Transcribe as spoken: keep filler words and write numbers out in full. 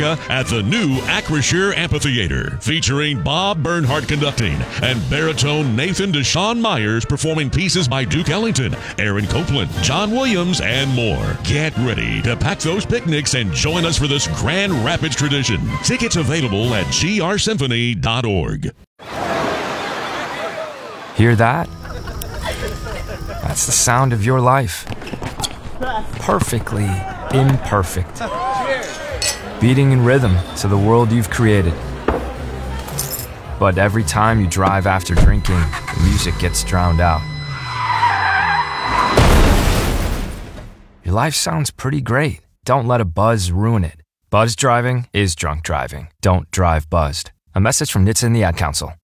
America at the new Acrisure Amphitheater, featuring Bob Bernhardt conducting and baritone Nathan Deshawn Myers performing pieces by Duke Ellington, Aaron Copland, John Williams, and more. Get ready to pack those picnics and join us for this Grand Rapids tradition. Tickets available at g r symphony dot org. Hear that? That's the sound of your life. Perfectly imperfect. Beating in rhythm to the world you've created. But every time you drive after drinking, the music gets drowned out. Your life sounds pretty great. Don't let a buzz ruin it. Buzz driving is drunk driving. Don't drive buzzed. A message from N H T S A and the Ad Council.